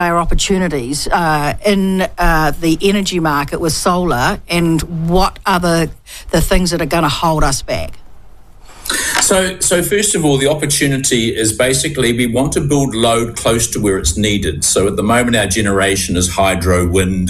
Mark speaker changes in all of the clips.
Speaker 1: our opportunities in the energy market with solar, and what are the things that are going to hold us back?
Speaker 2: So first of all, the opportunity is basically we want to build load close to where it's needed. So at the moment, our generation is hydro, wind,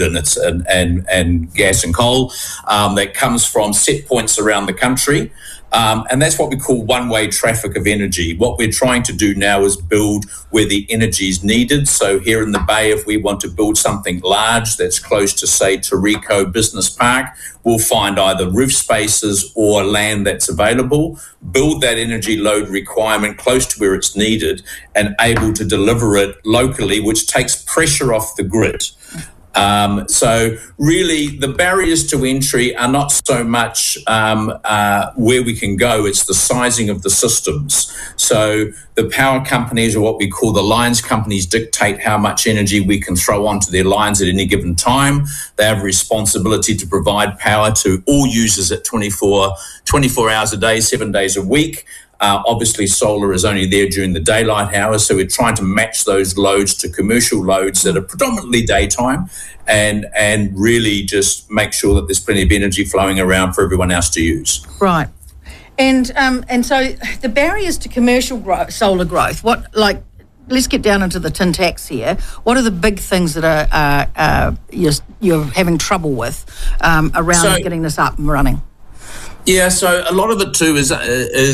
Speaker 2: and gas and coal that comes from set points around the country. And that's what we call one-way traffic of energy. What we're trying to do now is build where the energy is needed. So here in the Bay, if we want to build something large that's close to, say, Toriko Business Park, we'll find either roof spaces or land that's available, build that energy load requirement close to where it's needed and able to deliver it locally, which takes pressure off the grid. So really the barriers to entry are not so much where we can go, it's the sizing of the systems. So the power companies, or what we call the lines companies, dictate how much energy we can throw onto their lines at any given time. They have a responsibility to provide power to all users at 24 hours a day, 7 days a week. Obviously, solar is only there during the daylight hours, so we're trying to match those loads to commercial loads that are predominantly daytime and really just make sure that there's plenty of energy flowing around for everyone else to use.
Speaker 1: Right. And so the barriers to commercial solar growth, let's get down into the tin tacks here. What are the big things that you're having trouble with around getting this up and running?
Speaker 2: Yeah, so a lot of it too is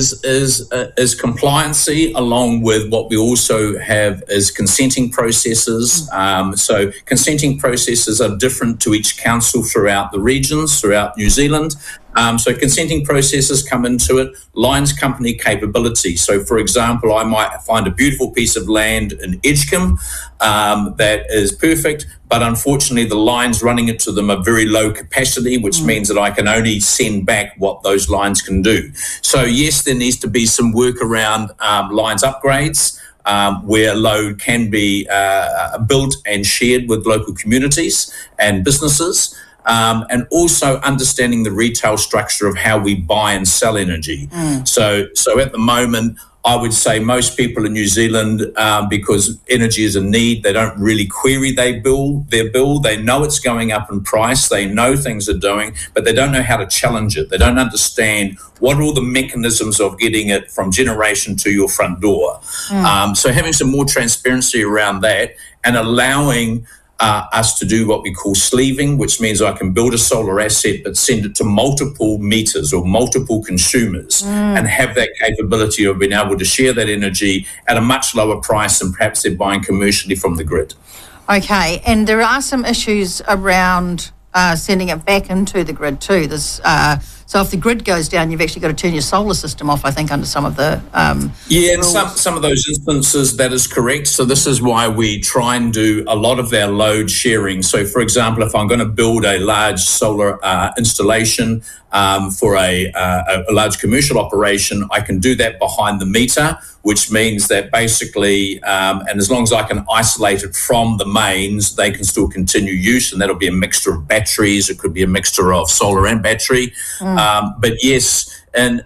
Speaker 2: compliancy, along with what we also have is consenting processes. So consenting processes are different to each council throughout the regions, throughout New Zealand. So consenting processes come into it, lines company capability. So, for example, I might find a beautiful piece of land in Edgecombe that is perfect, but unfortunately the lines running into them are very low capacity, which means that I can only send back what those lines can do. So, yes, there needs to be some work around lines upgrades. Where load can be built and shared with local communities and businesses. And also understanding the retail structure of how we buy and sell energy. So at the moment, I would say most people in New Zealand, because energy is a need, they don't really query their bill. They know it's going up in price. They know things are doing, but they don't know how to challenge it. They don't understand what are all the mechanisms of getting it from generation to your front door. So having some more transparency around that and allowing us to do what we call sleeving, which means I can build a solar asset but send it to multiple meters or multiple consumers and have that capability of being able to share that energy at a much lower price than perhaps they're buying commercially from the grid.
Speaker 1: Okay, and there are some issues around sending it back into the grid too. So if the grid goes down, you've actually got to turn your solar system off, I think, under some of the
Speaker 2: and some of those instances, that is correct. So this is why we try and do a lot of our load sharing. So, for example, if I'm going to build a large solar installation for a large commercial operation, I can do that behind the meter, which means that basically, and as long as I can isolate it from the mains, they can still continue use, and that'll be a mixture of batteries. It could be a mixture of solar and battery. But yes, and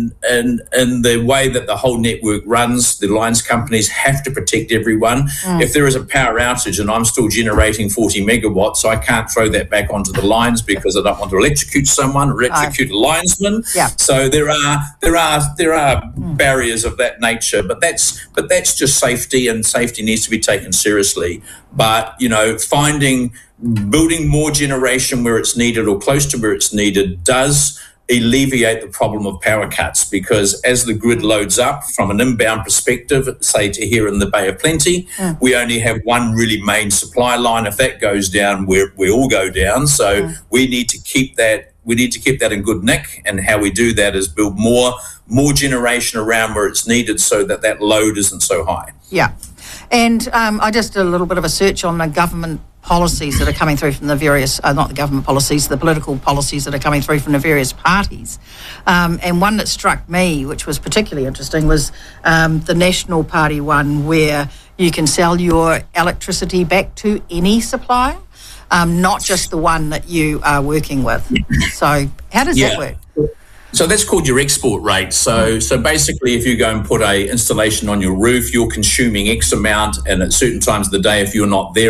Speaker 2: the way that the whole network runs, the lines companies have to protect everyone. If there is a power outage and I'm still generating 40 megawatts, I can't throw that back onto the lines because I don't want to electrocute someone, electrocute a linesman. So there are barriers of that nature, but that's just safety, and safety needs to be taken seriously. But building more generation where it's needed or close to where it's needed does alleviate the problem of power cuts, because as the grid loads up from an inbound perspective, say to here in the Bay of Plenty, we only have one really main supply line. If that goes down, we all go down. So we need to keep that. We need to keep that in good nick, and how we do that is build more generation around where it's needed, so that load isn't so high.
Speaker 1: Yeah, and I just did a little bit of a search on the government policies that are coming through from the various, not the government policies, the political policies that are coming through from the various parties. And one that struck me, which was particularly interesting, was the National Party one, where you can sell your electricity back to any supplier, not just the one that you are working with. So how does that work?
Speaker 2: So that's called your export rate. So basically, if you go and put a installation on your roof, you're consuming X amount, and at certain times of the day, if you're not there